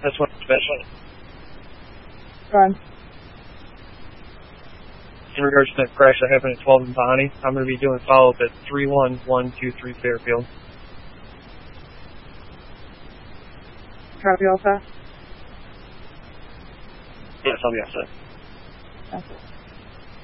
That's what special. Go on. In regards to that crash that happened at 12 in Bonnie, I'm going to be doing follow-up at 31123 Fairfield. Copy all set? Yes, I'll be all set. Okay.